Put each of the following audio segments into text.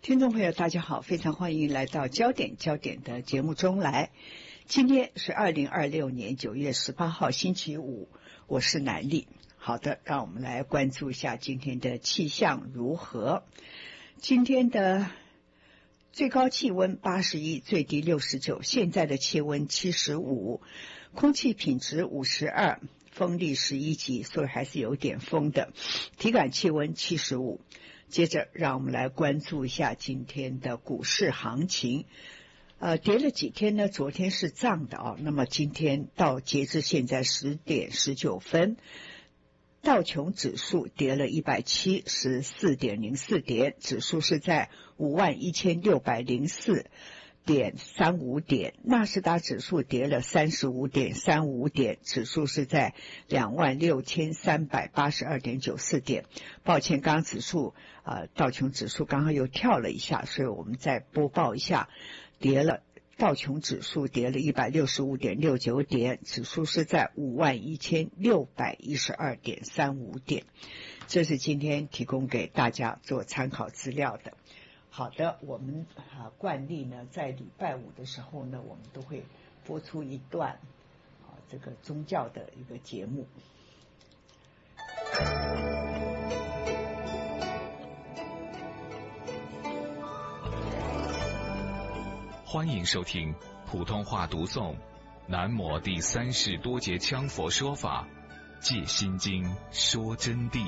听众朋友大家好，非常欢迎来到焦点的节目中来。今天是2026年9月18号星期五，我是南丽。好的，让我们来关注一下今天的气象如何。今天的最高气温81，最低69，现在的气温75，空气品质52，风力11级，所以还是有点风的，体感气温75。接着让我们来关注一下今天的股市行情。跌了几天呢？昨天是涨的那么今天到截至现在10点19分，道琼指数跌了174.04点，指数是在51,604.35点，纳斯达克指数跌了35.35点，指数是在26,382.94点。抱歉，刚刚指数道琼指数刚刚又跳了一下，所以我们再播报一下，道琼指数跌了165.69点，指数是在51,612.35点。这是今天提供给大家做参考资料的。好的，我们惯例呢，在礼拜五的时候呢，我们都会播出一段这个宗教的一个节目。 欢迎收听普通话读诵南摩第三世多杰羌佛说法戒心经说真谛。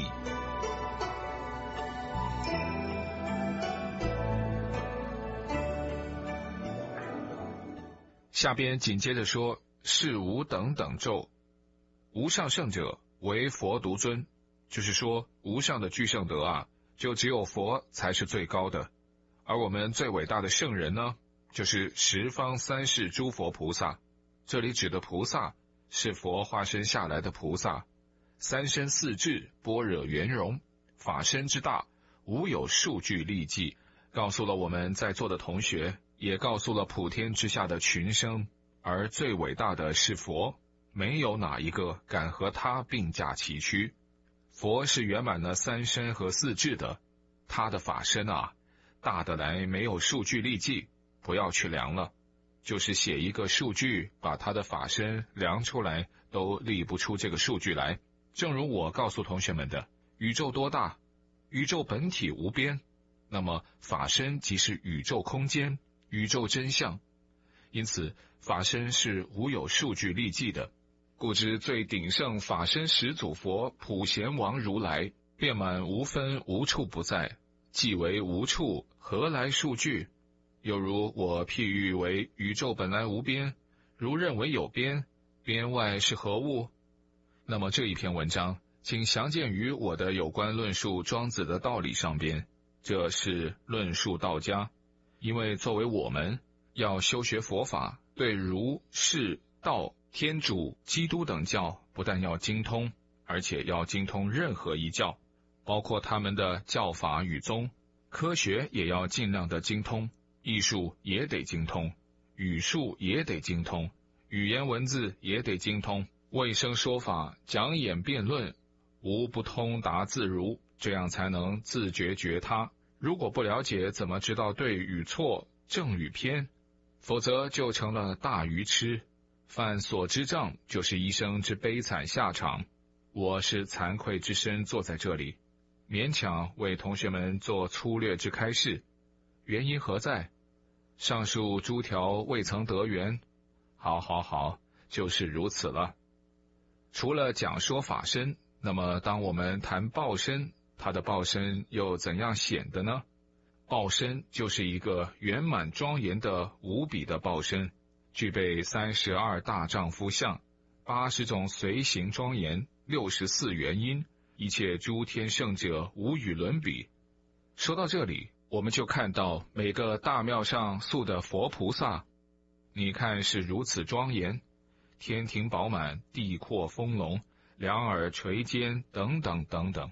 下边紧接着说是无等等咒，无上圣者为佛独尊，就是说无上的具圣德就只有佛才是最高的，而我们最伟大的圣人呢，就是十方三世诸佛菩萨。这里指的菩萨是佛化身下来的菩萨，三身四智般若圆融，法身之大无有数据例记，告诉了我们在座的同学，也告诉了普天之下的群生，而最伟大的是佛，没有哪一个敢和他并驾齐驱。佛是圆满了三身和四智的，他的法身大得来没有数据例记，不要去量了，就是写一个数据，把他的法身量出来，都立不出这个数据来。正如我告诉同学们的，宇宙多大？宇宙本体无边，那么法身即是宇宙空间，宇宙真相。因此法身是无有数据例记的，故知最鼎盛法身始祖佛普贤王如来，遍满无分无处不在，既为无处，何来数据？又如我譬喻为宇宙本来无边，如认为有边，边外是何物？那么这一篇文章请详见于我的有关论述庄子的道理上边，这是论述道家。因为作为我们要修学佛法，对儒释道天主基督等教不但要精通，而且要精通任何一教，包括他们的教法与宗，科学也要尽量的精通，艺术也得精通，语术也得精通，语言文字也得精通，卫生说法讲演辩论无不通达自如，这样才能自觉觉他。如果不了解，怎么知道对与错，正与偏？否则就成了大愚痴，犯所知障，就是一生之悲惨下场。我是惭愧之身坐在这里，勉强为同学们做粗略之开示。原因何在？上述诸条未曾得缘。好，就是如此了。除了讲说法身，那么当我们谈报身，它的报身又怎样显的呢？报身就是一个圆满庄严的无比的报身，具备32大丈夫相，80种随行庄严，64元音，一切诸天圣者无与伦比。说到这里，我们就看到每个大庙上塑的佛菩萨，你看是如此庄严，天庭饱满，地阔丰隆，两耳垂肩等等等等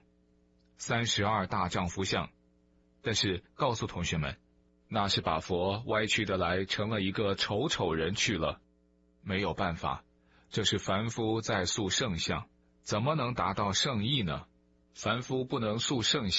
，32大丈夫相。但是告诉同学们，那是把佛歪曲的来成了一个丑人去了。没有办法，这是凡夫在塑圣相，怎么能达到圣意呢？凡夫不能塑圣相，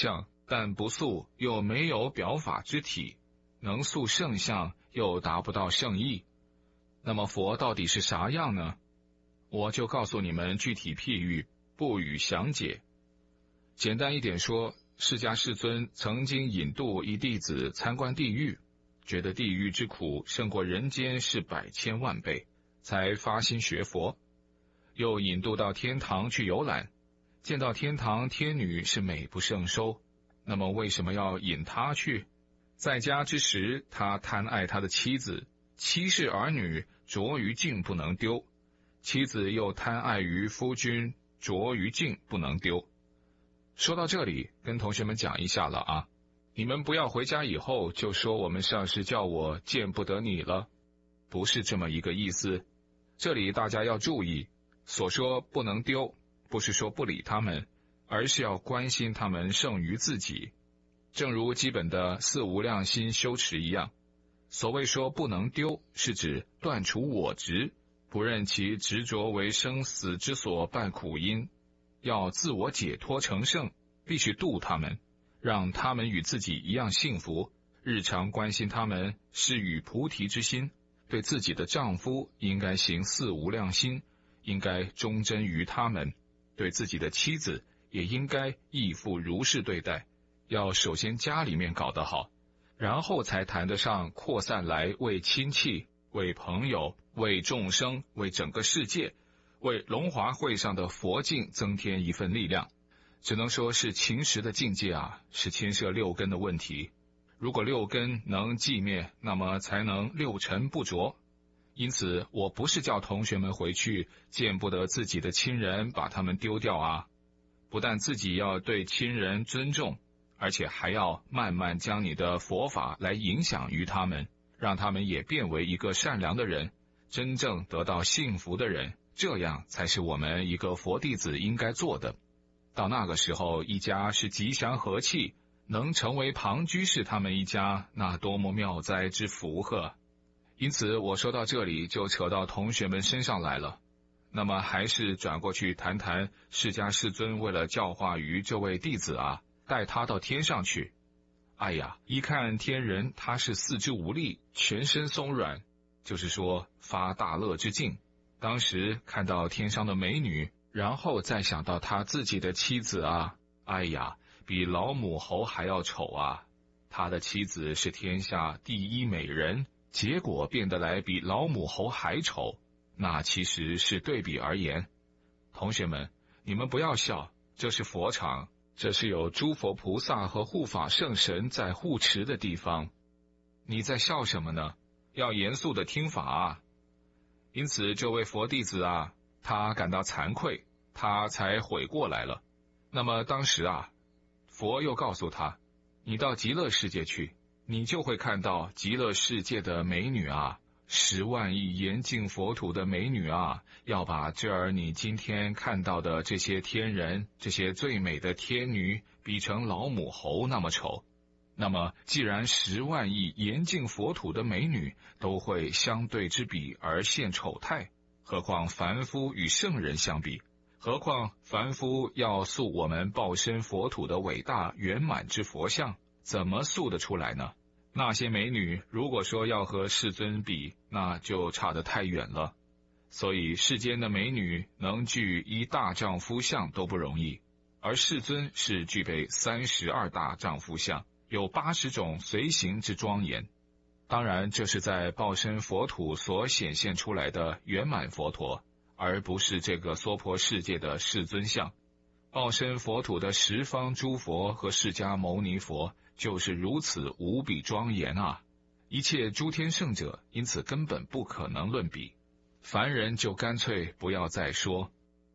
但不塑又没有表法之体，能塑圣相又达不到圣意。那么佛到底是啥样呢？我就告诉你们具体譬喻，不予详解。简单一点说，释迦世尊曾经引渡一弟子参观地狱，觉得地狱之苦胜过人间是百千万倍，才发心学佛。又引渡到天堂去游览，见到天堂天女是美不胜收，那么为什么要引他去？在家之时，他贪爱他的妻子，妻室儿女着于境不能丢，妻子又贪爱于夫君，着于境不能丢。说到这里，跟同学们讲一下了啊，你们不要回家以后就说我们上师叫我见不得你了，不是这么一个意思。这里大家要注意，所说不能丢，不是说不理他们，而是要关心他们胜于自己。正如基本的四无量心修持一样，所谓说不能丢，是指断除我执，不认其执着为生死之所伴苦因，要自我解脱成圣，必须度他们，让他们与自己一样幸福，日常关心他们，施与菩提之心，对自己的丈夫应该行四无量心，应该忠贞于他们，对自己的妻子也应该义父如是对待，要首先家里面搞得好，然后才谈得上扩散来为亲戚、为朋友、为众生、为整个世界，为龙华会上的佛境增添一份力量。只能说是勤实的境界啊，是牵涉六根的问题。如果六根能寂灭，那么才能六尘不着。因此我不是叫同学们回去见不得自己的亲人，把他们丢掉啊。不但自己要对亲人尊重，而且还要慢慢将你的佛法来影响于他们，让他们也变为一个善良的人，真正得到幸福的人，这样才是我们一个佛弟子应该做的。到那个时候，一家是吉祥和气，能成为旁居士他们一家，那多么妙哉之福呵！因此我说到这里就扯到同学们身上来了。那么还是转过去谈谈释迦世尊为了教化于这位弟子啊，带他到天上去。哎呀，一看天人他是四肢无力，全身松软，就是说发大乐之境。当时看到天上的美女，然后再想到他自己的妻子啊，哎呀，比老母猴还要丑啊。他的妻子是天下第一美人，结果变得来比老母猴还丑，那其实是对比而言。同学们，你们不要笑，这是佛场，这是有诸佛菩萨和护法圣神在护持的地方。你在笑什么呢？要严肃的听法啊。因此这位佛弟子啊，他感到惭愧，他才悔过来了。那么当时啊，佛又告诉他，你到极乐世界去，你就会看到极乐世界的美女啊，10万亿严净佛土的美女啊，要把这儿你今天看到的这些天人，这些最美的天女比成老母猴那么丑。那么既然10万亿严净佛土的美女都会相对之比而现丑态，何况凡夫与圣人相比？何况凡夫要塑我们报身佛土的伟大圆满之佛像，怎么塑得出来呢？那些美女如果说要和世尊比，那就差得太远了。所以世间的美女能具一大丈夫相都不容易，而世尊是具备32大丈夫相，有80种随行之庄严。当然这是在报身佛土所显现出来的圆满佛陀，而不是这个娑婆世界的世尊像。报身佛土的十方诸佛和释迦牟尼佛就是如此无比庄严啊！一切诸天圣者因此根本不可能论比，凡人就干脆不要再说。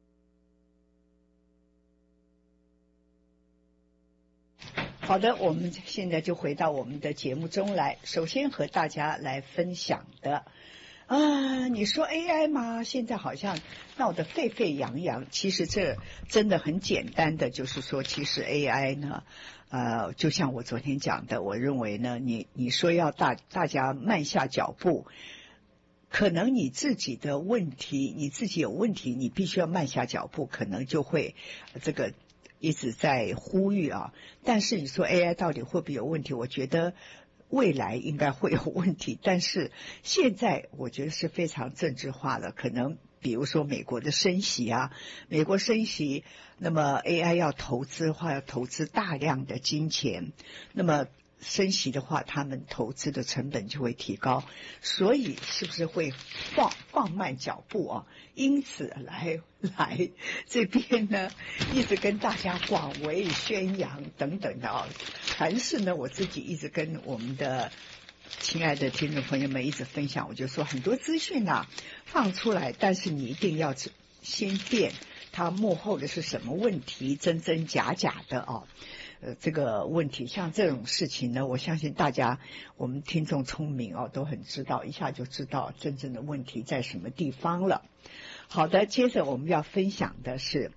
好的，我们现在就回到我们的节目中来。首先和大家来分享的你说 AI 吗？现在好像闹得沸沸扬扬。其实这真的很简单的，就是说，其实 AI 呢，就像我昨天讲的，我认为呢，你说要大家慢下脚步，可能你自己的问题，你自己有问题，你必须要慢下脚步，可能就会这个一直在呼吁啊。但是你说 AI 到底会不会有问题？我觉得未来应该会有问题，但是现在我觉得是非常政治化的，可能比如说美国的升息啊，美国升息，那么 AI 要投资的话，要投资大量的金钱，那么升息的话，他们投资的成本就会提高，所以是不是会放慢脚步啊？因此来这边呢，一直跟大家广为宣扬等等的啊。凡是呢，我自己一直跟我们的亲爱的听众朋友们一直分享，我就说很多资讯啊放出来，但是你一定要先辨它幕后的是什么问题，真真假假的啊。这个问题，像这种事情呢，我相信大家，我们听众聪明哦，都很知道，一下就知道真正的问题在什么地方了。好的，接着我们要分享的是，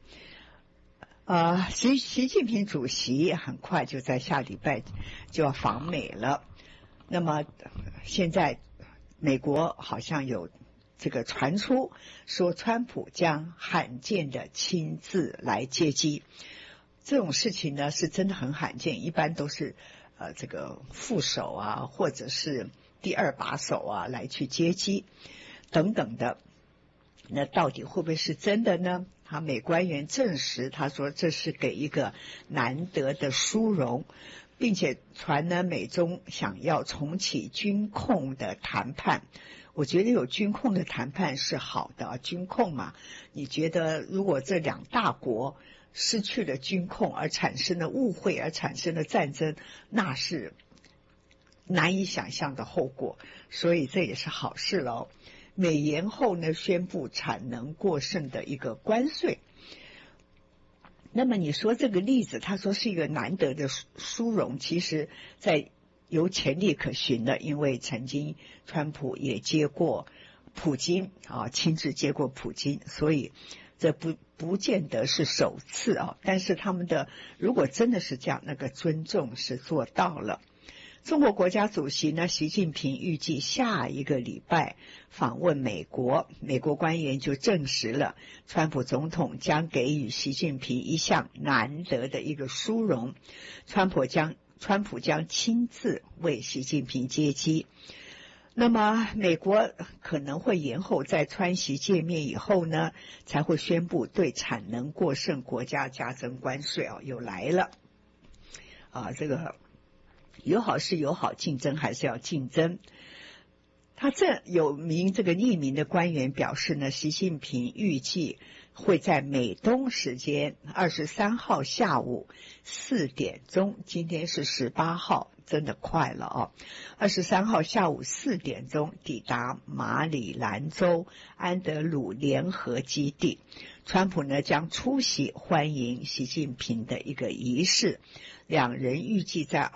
习近平主席很快就在下礼拜就要访美了。那么现在美国好像有这个传出说，川普将罕见的亲自来接机。这种事情呢是真的很罕见，一般都是这个副手啊，或者是第二把手啊来去接机等等的。那到底会不会是真的呢？美官员证实，他说这是给一个难得的殊荣，并且传呢美中想要重启军控的谈判。我觉得有军控的谈判是好的啊，军控嘛，你觉得如果这两大国失去了军控而产生了误会，而产生了战争，那是难以想象的后果，所以这也是好事喽。美延后呢宣布产能过剩的一个关税。那么你说这个例子，他说是一个难得的殊荣，其实在有潜力可循的，因为曾经川普也接过普京啊，亲自接过普京，所以这不见得是首次啊。但是他们的如果真的是这样，那个尊重是做到了。中国国家主席呢，习近平预计下一个礼拜访问美国，美国官员就证实了，川普总统将给予习近平一项难得的一个殊荣，川普将亲自为习近平接机。那么美国可能会延后在川习见面以后呢，才会宣布对产能过剩国家加征关税啊，又来了啊，这个友好是友好，竞争还是要竞争。他这有名这个匿名的官员表示呢，习近平预计会在美东时间23号下午4点钟，今天是18号，真的快了啊！23号下午4点钟抵达马里兰州安德鲁联合基地，川普呢将出席欢迎习近平的一个仪式。两人预计在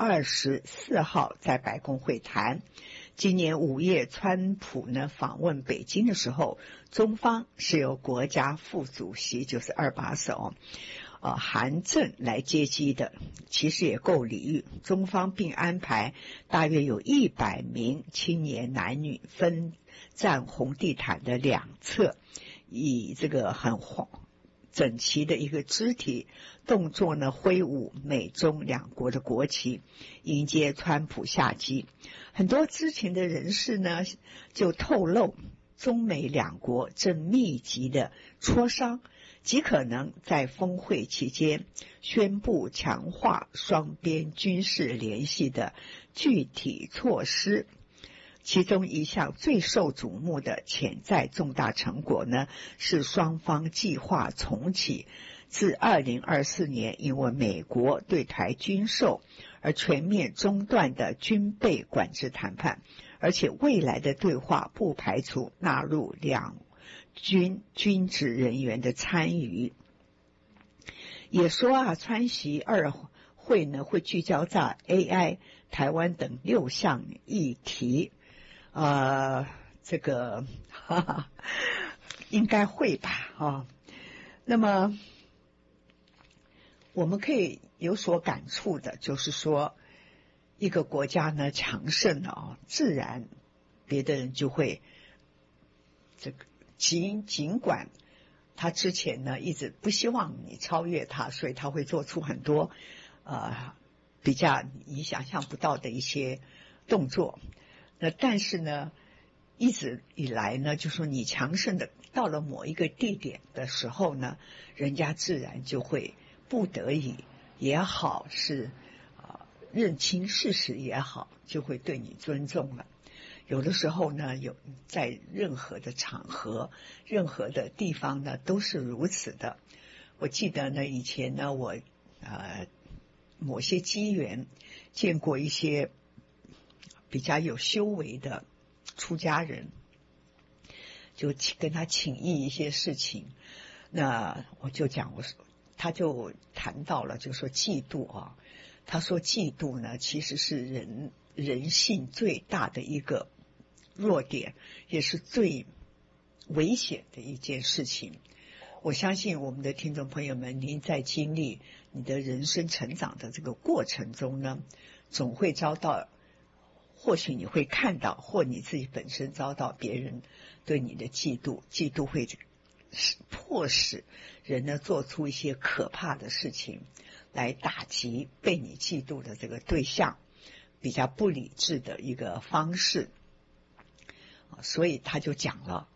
24号在白宫会谈。今年5月，川普呢访问北京的时候，中方是由国家副主席，就是二把手韩正来接机的，其实也够礼遇。中方并安排大约有100名青年男女分站红地毯的两侧，以这个很整齐的一个肢体动作呢，挥舞美中两国的国旗，迎接川普下机。很多知情的人士呢，就透露，中美两国正密集的磋商，极可能在峰会期间宣布强化双边军事联系的具体措施。其中一项最受瞩目的潜在重大成果呢，是双方计划重启自2024年因为美国对台军售而全面中断的军备管制谈判，而且未来的对话不排除纳入两军军职人员的参与。也说川习二会呢会聚焦在 AI、台湾等6项议题。这个应该会吧那么我们可以有所感触的，就是说一个国家呢强盛了自然别的人就会这个尽管他之前呢一直不希望你超越他，所以他会做出很多比较你想象不到的一些动作。那但是呢，一直以来呢，就说你强盛的到了某一个地点的时候呢，人家自然就会不得已也好，是认清事实也好，就会对你尊重了。有的时候呢，有在任何的场合、任何的地方呢，都是如此的。我记得呢，以前呢，我某些机缘见过一些比较有修为的出家人，就跟他请益一些事情。那我就讲，他就谈到了，就说嫉妒啊。他说嫉妒呢，其实是人性最大的一个弱点，也是最危险的一件事情。我相信我们的听众朋友们，您在经历你的人生成长的这个过程中呢，总会遭到，或许你会看到，或你自己本身遭到别人对你的嫉妒，嫉妒会迫使人呢做出一些可怕的事情来打击被你嫉妒的这个对象，比较不理智的一个方式。所以他就讲了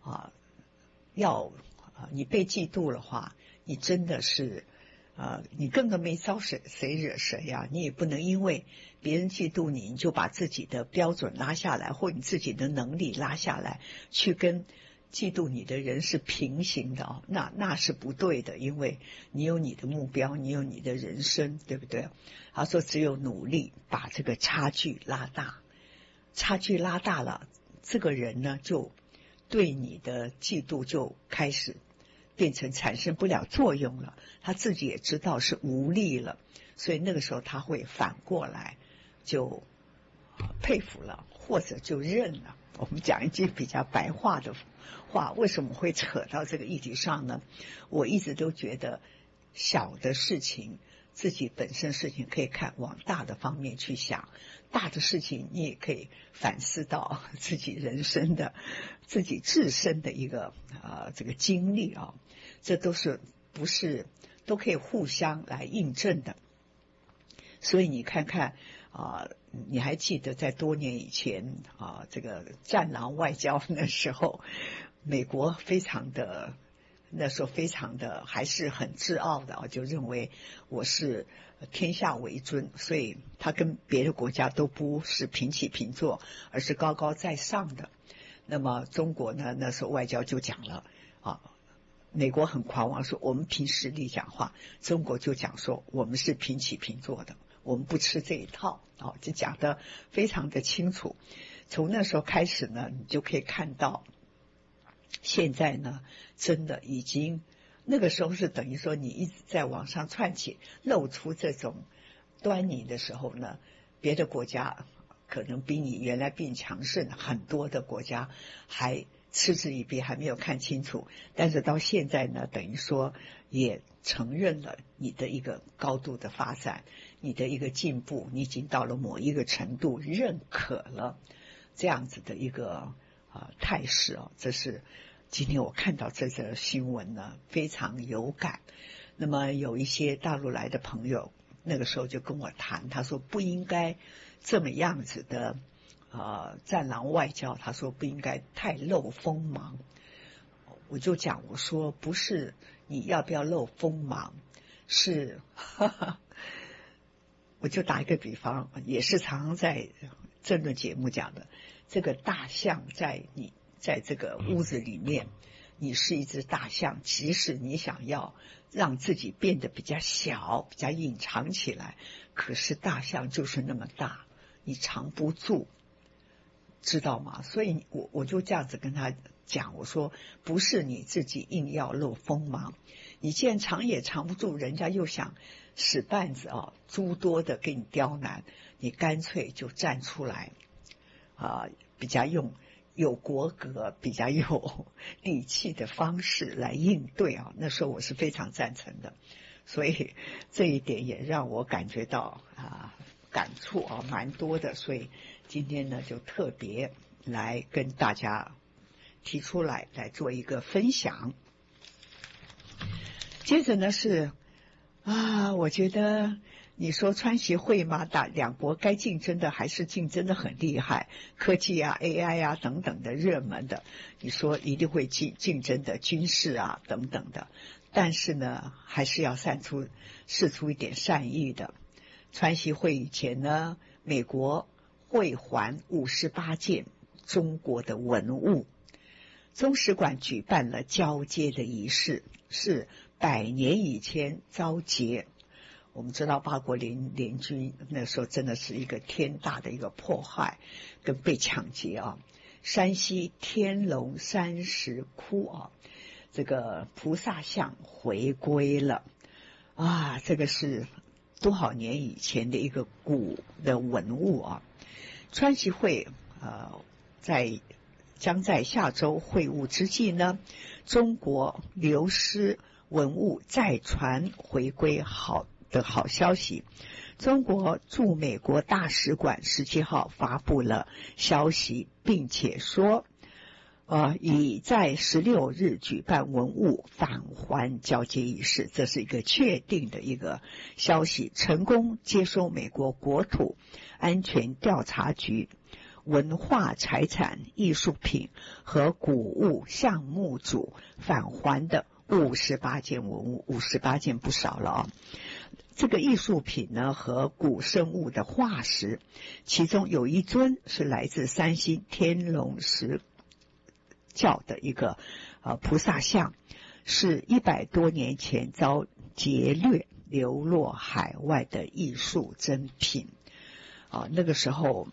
你被嫉妒的话，你真的是你根本没招谁惹谁呀，你也不能因为别人嫉妒你，你就把自己的标准拉下来，或你自己的能力拉下来，去跟嫉妒你的人是平行的那是不对的，因为你有你的目标，你有你的人生，对不对？他说只有努力把这个差距拉大，差距拉大了，这个人呢就对你的嫉妒就开始变成产生不了作用了，他自己也知道是无力了，所以那个时候他会反过来就佩服了，或者就认了。我们讲一句比较白话的话，为什么会扯到这个议题上呢？我一直都觉得小的事情，自己本身事情可以往大的方面去想，大的事情你也可以反思到自己人生的自己自身的一个这个经历这都是不是都可以互相来印证的。所以你看看你还记得在多年以前这个战狼外交那时候，美国非常的那时候非常的还是很自傲的就认为我是天下为尊，所以他跟别的国家都不是平起平坐，而是高高在上的。那么中国呢，那时候外交就讲了美国很狂妄说我们凭实力讲话，中国就讲说我们是平起平坐的，我们不吃这一套就讲得非常的清楚。从那时候开始呢，你就可以看到现在呢真的已经那个时候是等于说你一直在往上窜起，露出这种端倪的时候呢，别的国家可能比你原来比你强盛很多的国家还嗤之以鼻，还没有看清楚，但是到现在呢，等于说也承认了你的一个高度的发展，你的一个进步，你已经到了某一个程度，认可了这样子的一个态势这是今天我看到这则新闻呢，非常有感。那么有一些大陆来的朋友那个时候就跟我谈，他说不应该这么样子的战狼外交，他说不应该太露锋芒。我就讲，我说不是你要不要露锋芒，是我就打一个比方，也是常常在政论节目讲的，这个大象在这个屋子里面，你是一只大象，即使你想要让自己变得比较小，比较隐藏起来，可是大象就是那么大，你藏不住，知道吗？所以我就这样子跟他讲，我说不是你自己硬要露锋芒，你既然藏也藏不住，人家又想使绊子诸多的给你刁难，你干脆就站出来比较有国格，比较有底气的方式来应对那时候我是非常赞成的。所以这一点也让我感觉到感触蛮多的，所以今天呢就特别来跟大家提出来做一个分享。 接着呢是我觉得你说川习会嘛，两国该竞争的还是竞争的很厉害，科技啊 AI 啊等等的热门的，你说一定会竞争的，军事啊等等的，但是呢还是要释出一点善意的。川习会以前呢，美国会还58件中国的文物，中使馆举办了交接的仪式，是100年以前遭劫。我们知道八国联军那时候真的是一个天大的一个迫害跟被抢劫啊。山西天龙山石窟啊，这个菩萨像回归了啊，这个是多少年以前的一个古的文物啊。川习会将在下周会晤之际呢，中国流失文物再传回归好消息。中国驻美国大使馆17号发布了消息，并且说已在16日举办文物返还交接仪式，这是一个确定的一个消息，成功接收美国国土安全调查局文化财产艺术品和古物项目组返还的58件文物，58件不少了啊。这个艺术品呢和古生物的化石，其中有一尊是来自山西天龙石教的一个菩萨像，是100多年前遭劫掠流落海外的艺术珍品那个时候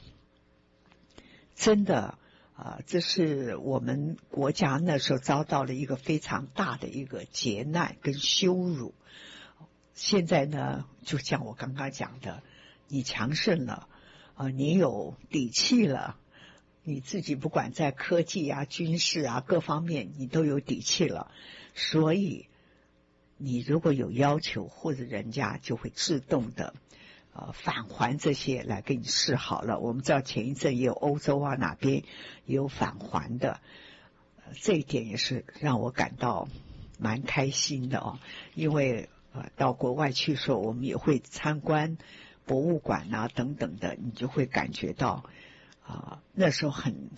真的这是我们国家那时候遭到了一个非常大的一个劫难跟羞辱。现在呢，就像我刚刚讲的，你强盛了你有底气了，你自己不管在科技啊、军事啊各方面你都有底气了，所以你如果有要求，或者人家就会自动的返还这些来给你示好了。我们知道前一阵也有欧洲啊哪边也有返还的，这一点也是让我感到蛮开心的因为到国外去的时候，我们也会参观博物馆啊等等的，你就会感觉到那时候很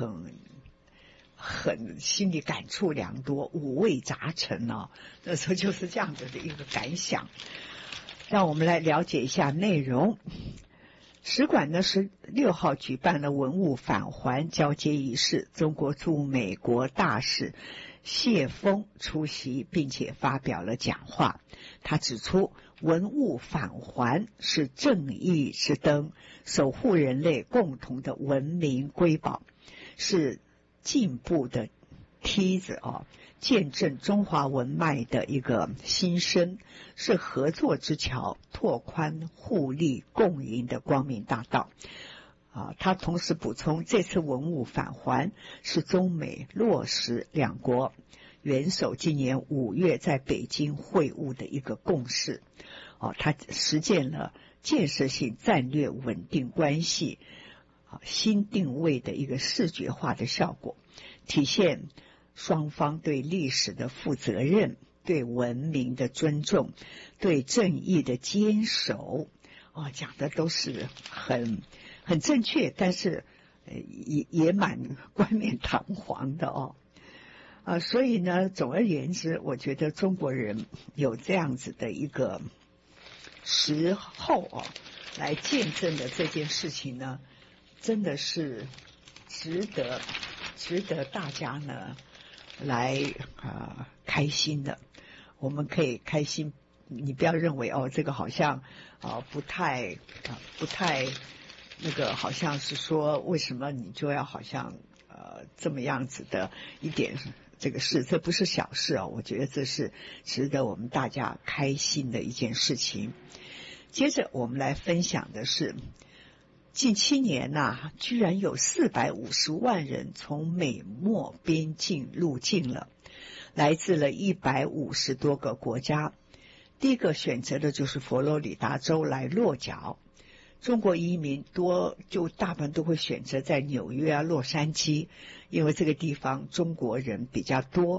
心里感触良多，五味杂陈那时候就是这样子的一个感想。让我们来了解一下内容。使馆呢16号举办了文物返还交接仪式，中国驻美国大使谢峰出席并且发表了讲话。他指出，文物返还是正义之灯，守护人类共同的文明瑰宝，是进步的梯子见证中华文脉的一个新生，是合作之桥，拓宽互利共赢的光明大道他同时补充，这次文物返还是中美落实两国元首今年5月在北京会晤的一个共识它实践了建设性战略稳定关系新定位的一个视觉化的效果，体现双方对历史的负责任，对文明的尊重，对正义的坚守讲的都是很正确，但是也蛮冠冕堂皇的所以呢，总而言之，我觉得中国人有这样子的一个时候来见证的这件事情呢，真的是值得大家呢来开心的。我们可以开心，你不要认为这个好像不太那个，好像是说为什么你就要好像这么样子的一点这个事，这不是小事我觉得这是值得我们大家开心的一件事情。接着我们来分享的是，近7年居然有450万人从美墨边境入境了，来自了150多个国家。第一个选择的就是佛罗里达州来落脚。中国移民多，就大部分都会选择在纽约洛杉矶，因为这个地方中国人比较多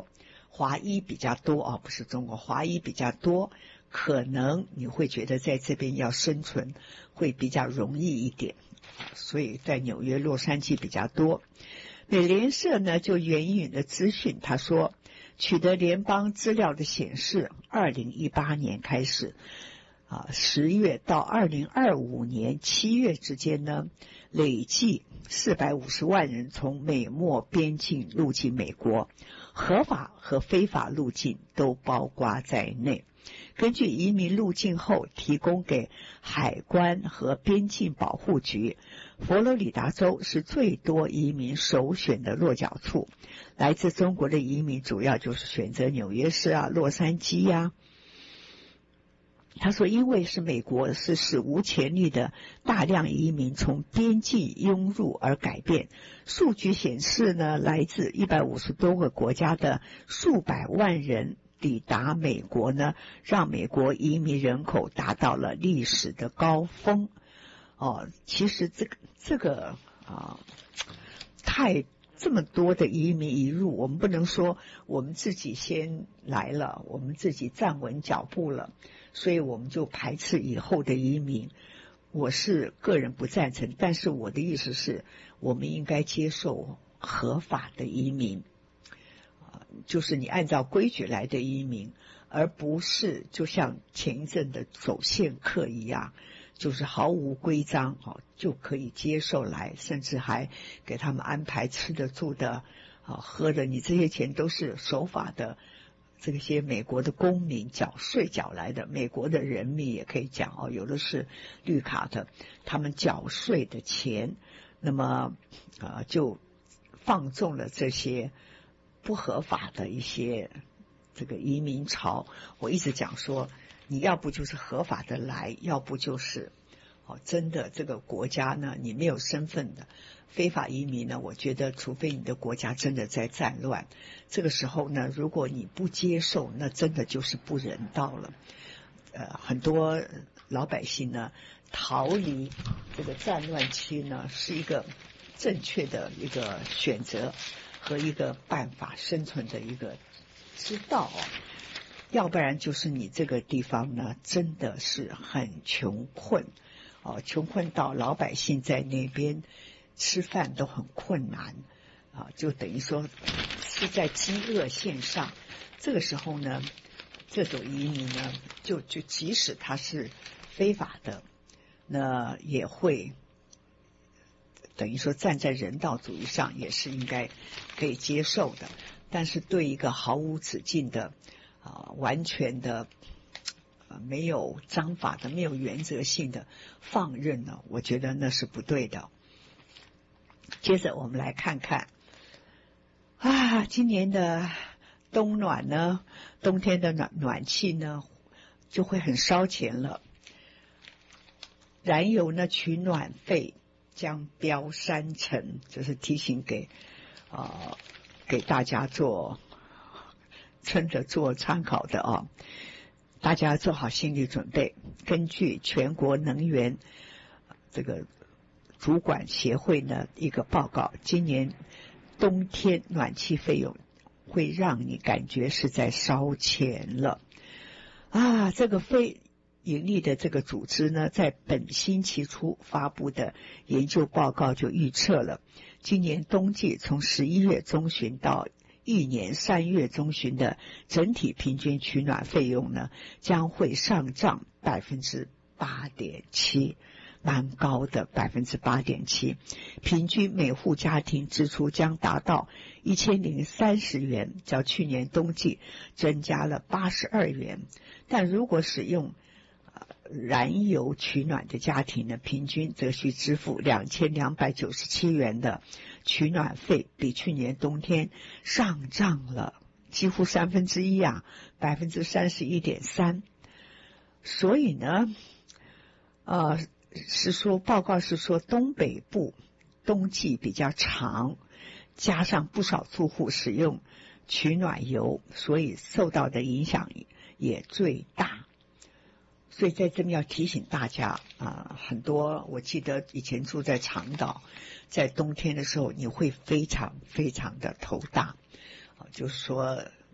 华裔比较多啊，不是中国华裔比较多，可能你会觉得在这边要生存会比较容易一点，所以在纽约、洛杉矶比较多。美联社呢就援引的资讯，他说取得联邦资料的显示，2018年开始10月到2025年7月之间呢，累计450万人从美墨边境入境美国，合法和非法入境都包括在内。根据移民入境后提供给海关和边境保护局，佛罗里达州是最多移民首选的落脚处。来自中国的移民主要就是选择纽约市洛杉矶他说因为是美国是史无前例的大量移民从边境涌入而改变，数据显示呢，来自150多个国家的数百万人抵达美国呢，让美国移民人口达到了历史的高峰。其实这个这么多的移民一入，我们不能说我们自己先来了，我们自己站稳脚步了，所以我们就排斥以后的移民。我是个人不赞成，但是我的意思是我们应该接受合法的移民，就是你按照规矩来的移民，而不是就像前一阵的走线客一样，就是毫无规章就可以接受来，甚至还给他们安排吃的住的喝的，你这些钱都是守法的这些美国的公民缴税缴来的，美国的人民也可以讲有的是绿卡的，他们缴税的钱，那么就放纵了这些不合法的一些这个移民潮。我一直讲说，你要不就是合法的来，要不就是真的这个国家呢你没有身份的非法移民呢，我觉得除非你的国家真的在战乱，这个时候呢如果你不接受，那真的就是不人道了。很多老百姓呢逃离这个战乱期呢是一个正确的一个选择和一个办法，生存的一个之道要不然就是你这个地方呢真的是很穷困穷困到老百姓在那边吃饭都很困难就等于说是在饥饿线上。这个时候呢，这种移民呢就即使他是非法的，那也会等于说站在人道主义上也是应该可以接受的。但是对一个毫无止境的完全的没有章法的没有原则性的放任呢，我觉得那是不对的。接着我们来看看今年的冬暖呢，冬天的暖气呢就会很烧钱了。燃油呢取暖费将飙3成，这是提醒给大家真的做参考的大家做好心理准备。根据全国能源这个主管协会的一个报告，今年冬天暖气费用会让你感觉是在烧钱了这个非盈利的这个组织呢，在本星期初发布的研究报告就预测了，今年冬季从11月中旬到一年3月中旬的整体平均取暖费用呢，将会上涨 8.7%， 蛮高的 8.7%， 平均每户家庭支出将达到1030元，较去年冬季增加了82元。但如果使用燃油取暖的家庭呢，平均则需支付2297元的取暖费，比去年冬天上涨了几乎1/331.3%。所以呢报告是说东北部冬季比较长，加上不少住户使用取暖油，所以受到的影响也最大。所以在这边要提醒大家很多我记得以前住在长岛，在冬天的时候你会非常非常的头大就是说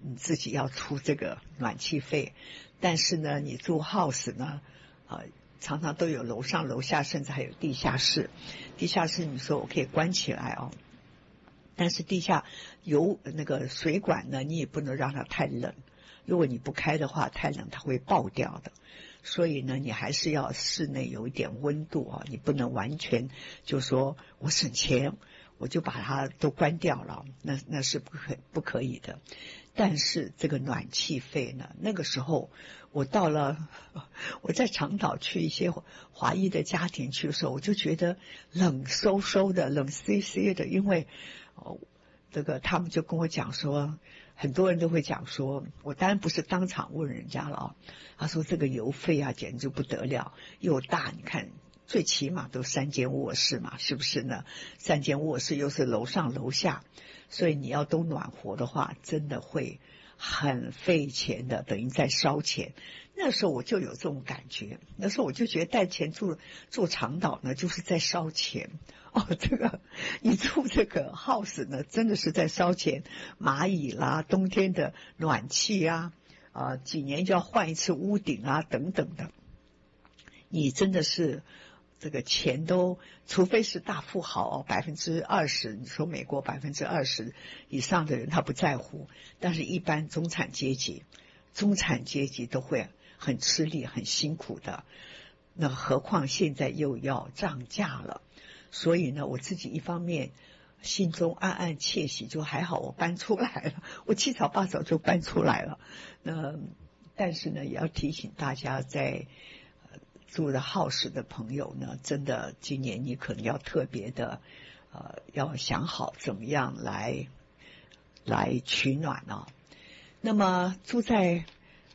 你自己要出这个暖气费，但是呢，你住 house 呢，常常都有楼上楼下，甚至还有地下室。地下室你说我可以关起来哦，但是地下有那个水管呢，你也不能让它太冷，如果你不开的话，太冷它会爆掉的。所以呢，你还是要室内有一点温度啊，你不能完全就说我省钱，我就把它都关掉了，那是不可以的。但是这个暖气费呢，那个时候我在长岛去一些华裔的家庭去的时候，我就觉得冷飕飕的，冷嗖嗖的，因为这个他们就跟我讲说，很多人都会讲说，我当然不是当场问人家了啊，他说这个油费啊简直不得了，又大，你看最起码都3间卧室嘛，是不是呢？3间卧室又是楼上楼下，所以你要都暖和的话，真的会很费钱的，等于在烧钱。那时候我就有这种感觉，那时候我就觉得带钱住长岛呢，就是在烧钱。这个你住这个 house 呢，真的是在烧钱，蚂蚁啦，冬天的暖气啊，几年就要换一次屋顶啊，等等的，你真的是这个钱都，除非是大富豪20%，你说美国20%以上的人他不在乎，但是一般中产阶级都会很吃力很辛苦的，那何况现在又要涨价了。所以呢，我自己一方面心中暗暗窃喜，就还好我搬出来了，我七早八早就搬出来了。但是呢，也要提醒大家，在住的 house 的朋友呢，真的今年你可能要特别的要想好怎么样来取暖啊。那么住在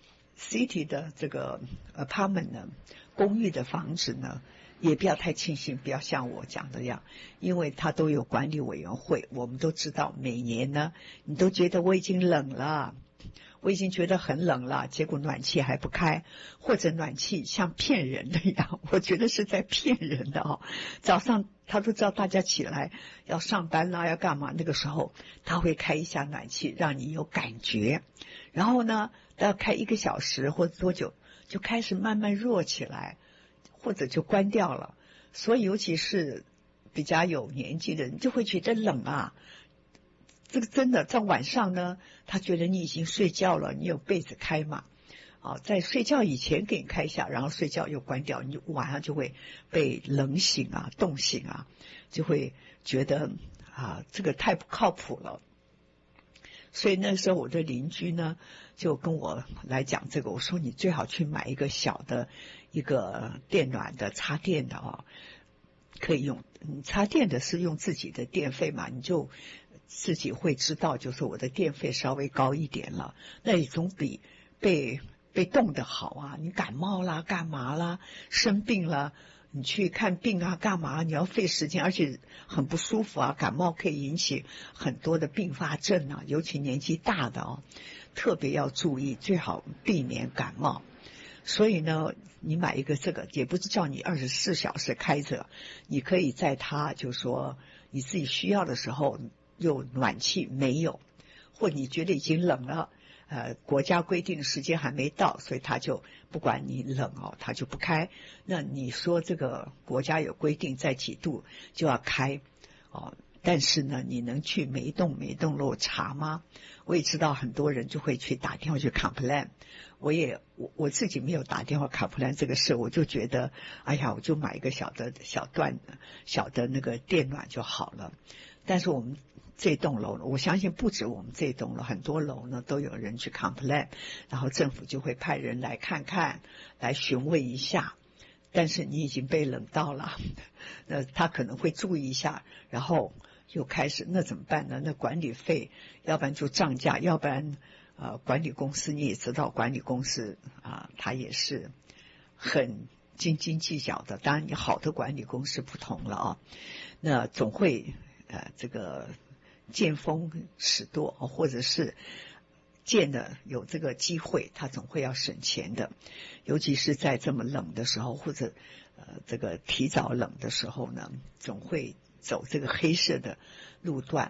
city 的这个 apartment 呢，公寓的房子呢，也不要太轻信，不要像我讲的样，因为它都有管理委员会。我们都知道，每年呢，你都觉得我已经冷了，我已经觉得很冷了，结果暖气还不开，或者暖气像骗人的一样，我觉得是在骗人的哦。早上他都知道大家起来要上班啦，要干嘛，那个时候他会开一下暖气，让你有感觉，然后呢，要开1个小时或者多久，就开始慢慢弱起来，或者就关掉了。所以尤其是比较有年纪的人就会觉得冷啊，这个真的在晚上呢，他觉得你已经睡觉了，你有被子开嘛，在睡觉以前给你开一下，然后睡觉又关掉，你晚上就会被冷醒啊，冻醒啊，就会觉得这个太不靠谱了。所以那时候我的邻居呢就跟我来讲这个，我说你最好去买一个小的一个电暖的插电的可以用，插电的是用自己的电费嘛，你就自己会知道，就是我的电费稍微高一点了，那也总比被冻得好啊。你感冒啦，干嘛啦，生病了，你去看病啊，干嘛？你要费时间，而且很不舒服啊。感冒可以引起很多的并发症啊，尤其年纪大的特别要注意，最好避免感冒。所以呢，你买一个这个，也不是叫你24小时开着，你可以在它就说你自己需要的时候，有暖气没有，或你觉得已经冷了，国家规定的时间还没到，所以他就不管你冷他就不开。那你说这个国家有规定在几度就要开但是呢，你能去每一栋楼查吗？我也知道很多人就会去打电话去 complain， 我自己没有打电话 complain 这个事，我就觉得哎呀，我就买一个小的那个电暖就好了。但是我们这栋楼，我相信不止我们这栋楼，很多楼呢都有人去 complain， 然后政府就会派人来看看，来询问一下。但是你已经被冷到了，那他可能会注意一下，然后又开始，那怎么办呢？那管理费，要不然就涨价，要不然管理公司你也知道，管理公司他也是很斤斤计较的。当然，你好的管理公司不同了那总会这个见风使舵，或者是见的有这个机会，他总会要省钱的。尤其是在这么冷的时候，或者这个提早冷的时候呢，总会走这个黑色的路段。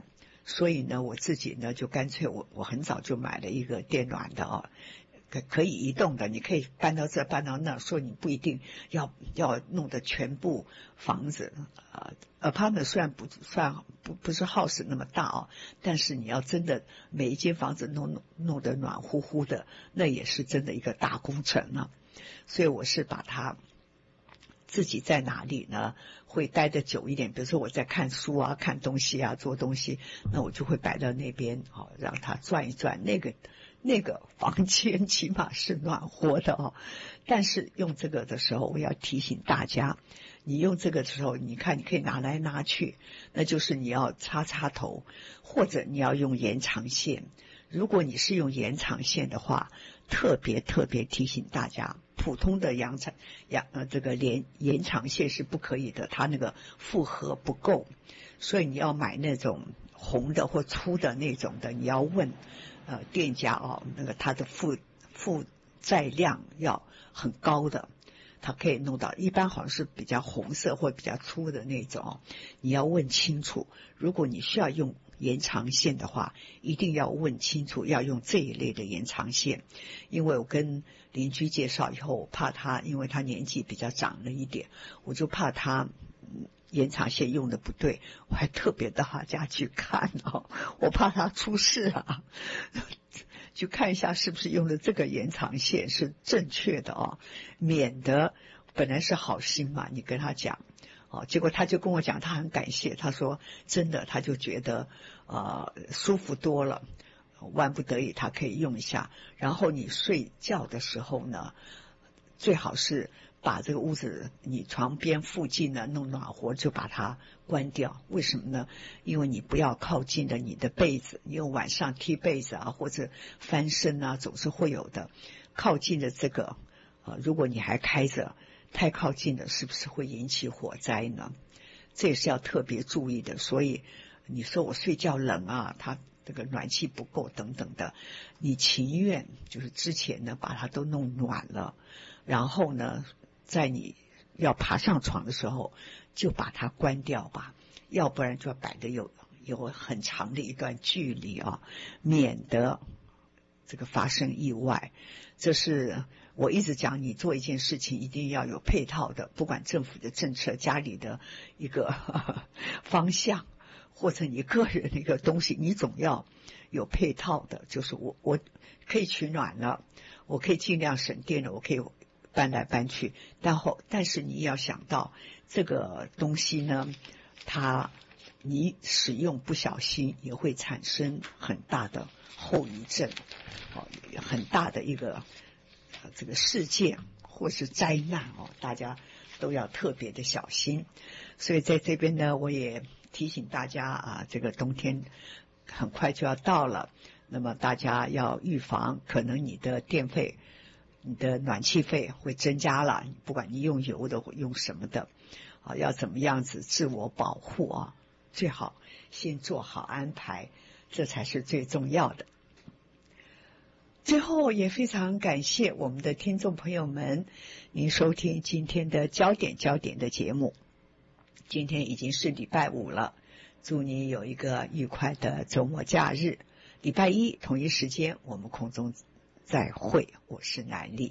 所以呢，我自己呢就干脆我很早就买了一个电暖的哦，可以移动的，你可以搬到这搬到那，所以你不一定要弄得全部房子apartment 虽然不是 house 那么大哦，但是你要真的每一间房子弄得暖乎乎的，那也是真的一个大工程啊。所以我是把它自己在哪里呢会待得久一点，比如说我在看书啊、看东西啊、做东西，那我就会摆到那边哦，让它转一转，那个房间起码是暖和的哦。但是用这个的时候，我要提醒大家，你用这个的时候，你看你可以拿来拿去，那就是你要插头，或者你要用延长线。如果你是用延长线的话，特别提醒大家，普通的这个延长线是不可以的，它那个负荷不够，所以你要买那种红的或粗的那种的，你要问店家哦，那个它的负载量要很高的，它可以弄到，一般好像是比较红色或比较粗的那种，你要问清楚。如果你需要用延长线的话，一定要问清楚要用这一类的延长线。因为我跟邻居介绍以后，我怕他，因为他年纪比较长了一点，我就怕他延长线用的不对，我还特别到他家去看哦，我怕他出事啊，去看一下是不是用的这个延长线是正确的哦，免得本来是好心嘛，你跟他讲哦，结果他就跟我讲他很感谢，他说真的他就觉得舒服多了，万不得已他可以用一下。然后你睡觉的时候呢，最好是把这个屋子你床边附近呢弄暖和，就把它关掉。为什么呢？因为你不要靠近了你的被子，因为晚上踢被子啊或者翻身啊总是会有的，靠近的这个如果你还开着太靠近了，是不是会引起火灾呢？这也是要特别注意的。所以你说我睡觉冷啊，它这个暖气不够等等的，你情愿就是之前呢把它都弄暖了，然后呢在你要爬上床的时候就把它关掉吧，要不然就要摆得有很长的一段距离啊，免得这个发生意外。这是我一直讲，你做一件事情一定要有配套的，不管政府的政策、家里的一个方向，或者你个人的一个东西，你总要有配套的。就是我可以取暖了，我可以尽量省电了，我可以搬来搬去，但是你要想到这个东西呢，你使用不小心也会产生很大的后遗症，很大的一个这个事件或是灾难哦，大家都要特别的小心。所以在这边呢，我也提醒大家这个冬天很快就要到了，那么大家要预防，可能你的电费、你的暖气费会增加了，不管你用油的或用什么的要怎么样子自我保护啊，最好先做好安排，这才是最重要的。最后也非常感谢我们的听众朋友们，您收听今天的焦点的节目。今天已经是礼拜五了，祝你有一个愉快的周末假日。礼拜一同一时间我们空中再会，我是南丽。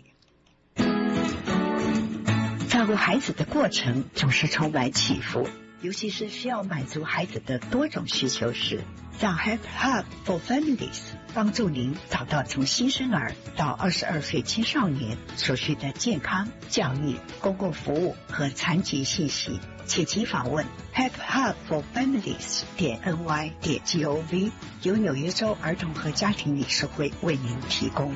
照顾孩子的过程总是充满起伏，尤其是需要满足孩子的多种需求时，让 Help Hub for Families 帮助您找到从新生儿到22岁青少年所需的健康、教育、公共服务和残疾信息，请即访问 helphubforfamilies.ny.gov， 由纽约州儿童和家庭理事会为您提供。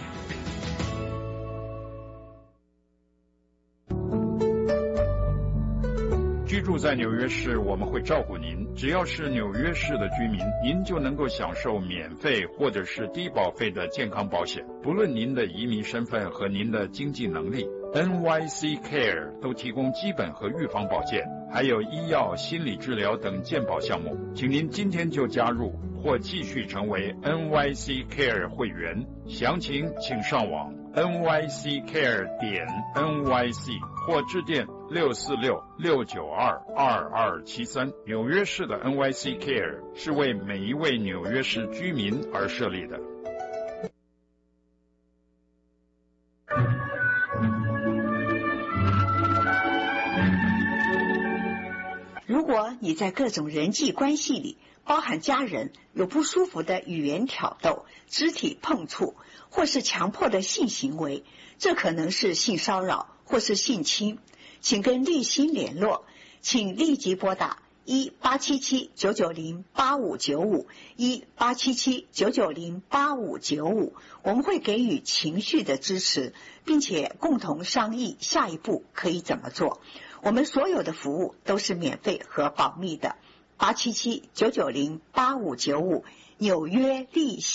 居住在纽约市，我们会照顾您。只要是纽约市的居民，您就能够享受免费或者是低保费的健康保险，不论您的移民身份和您的经济能力。NYC Care 都提供基本和预防保健，还有医药、心理治疗等健保项目。请您今天就加入或继续成为 NYC Care 会员，详情请上网 nyccare.nyc 或致电646-692-2273。纽约市的 NYC Care 是为每一位纽约市居民而设立的。 如果你在各种人际关系里，包含家人，有不舒服的语言挑逗、肢体碰触，或是强迫的性行为，这可能是性骚扰或是性侵，请跟立新联络，请立即拨打1-877-990-8595 1-877-990-8595，我们会给予情绪的支持，并且共同商议下一步可以怎么做。我们所有的服务都是免费和保密的。877-990-8595，纽约立新。